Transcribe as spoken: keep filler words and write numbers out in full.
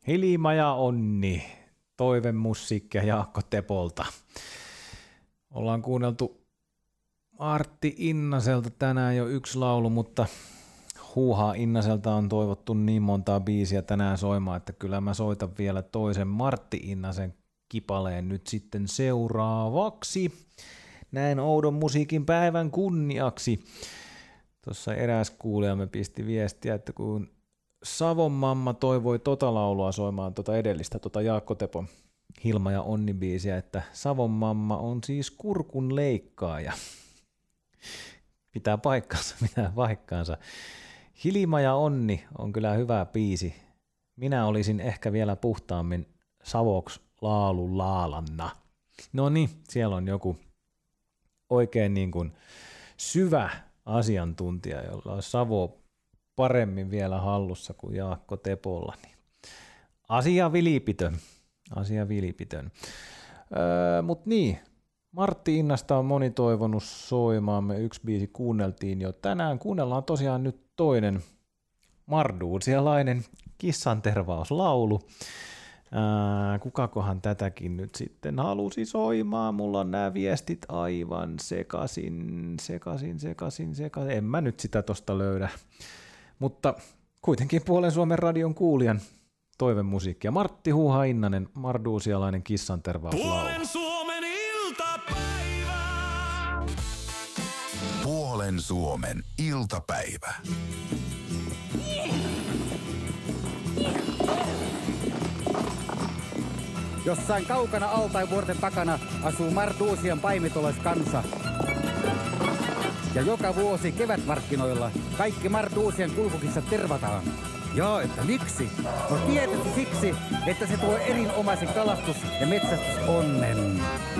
Hilma ja Onni, toivemusiikkia Jaakko Tepolta. Ollaan kuunneltu Martti Innaselta tänään jo yksi laulu, mutta huuhaa Innaselta on toivottu niin montaa biisiä tänään soimaan, että kyllä mä soitan vielä toisen Martti Innasen kipaleen nyt sitten seuraavaksi. Näin oudon musiikin päivän kunniaksi. Tuossa eräs kuulijamme pisti viestiä, että kun Savon mamma toivoi tota laulua soimaan tota edellistä, tota Jaakko Tepon Hilma ja Onni biisiä, että Savon mamma on siis kurkun leikkaaja. Pitää paikkansa, pitää paikkansa. Hilma ja Onni on kyllä hyvä biisi. Minä olisin ehkä vielä puhtaammin savoks laalu laalanna. No niin, siellä on joku oikein niin kuin syvä asiantuntija, jolla on Savo paremmin vielä hallussa kuin Jaakko Tepolla. Niin asia vilipitön. Asia vilipitön. Öö, Mutta niin, Martti Innasta on moni toivonut soimaan. Me yksi biisi kuunneltiin jo tänään. Kuunnellaan tosiaan nyt toinen marduusialainen kissantervauslaulu. Ää, kukakohan tätäkin nyt sitten halusi soimaan? Mulla on nämä viestit aivan sekasin, sekasin, sekasin, sekasin. En mä nyt sitä tosta löydä. Mutta kuitenkin Puolen Suomen radion kuulijan toivemusiikkia. Martti Huuha Innanen, marduusialainen kissantervauslaulu. Puolen Suomen iltapäivä. Puolen Suomen iltapäivä. Jossain kaukana altain vuorten takana asuu marduusien paimitolaiskansa. Ja joka vuosi kevätmarkkinoilla kaikki marduusien kulkukissat tervataan. Jaa, että miksi? No tietysti siksi, että se tuo erinomaisen kalastus- ja metsästysonnen.